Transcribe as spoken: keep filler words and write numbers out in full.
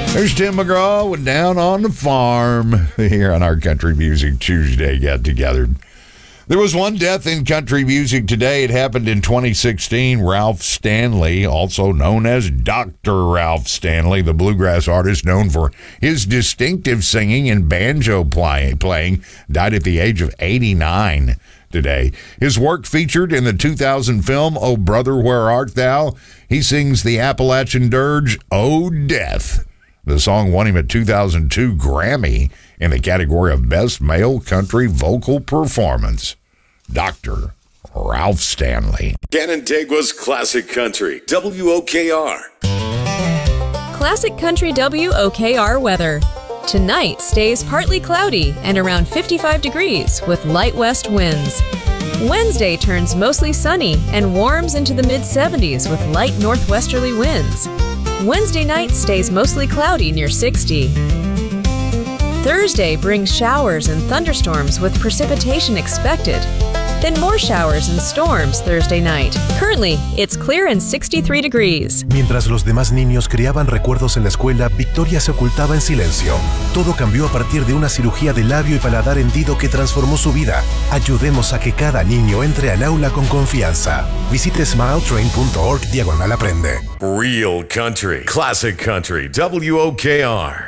There's Tim McGraw with Down on the Farm here on our Country Music Tuesday Get Together. There was one death in country music today. It happened in twenty sixteen. Ralph Stanley, also known as Doctor Ralph Stanley, the bluegrass artist known for his distinctive singing and banjo play- playing, died at the age of eighty-nine today. His work featured in the two thousand film, Oh Brother, Where Art Thou? He sings the Appalachian dirge, Oh Death. The song won him a two thousand two Grammy in the category of Best Male Country Vocal Performance. Doctor Ralph Stanley. Canandaigua's Classic Country, W O K R. Classic Country W O K R weather. Tonight stays partly cloudy and around fifty-five degrees with light west winds. Wednesday turns mostly sunny and warms into the mid seventies with light northwesterly winds. Wednesday night stays mostly cloudy near sixty. Thursday brings showers and thunderstorms with precipitation expected. Then more showers and storms Thursday night. Currently, it's clear and sixty-three degrees. Mientras los demás niños creaban recuerdos en la escuela, Victoria se ocultaba en silencio. Todo cambió a partir de una cirugía de labio y paladar hendido que transformó su vida. Ayudemos a que cada niño entre al aula con confianza. Visite smiletrain.org diagonal aprende. Real Country, Classic Country, W O K R.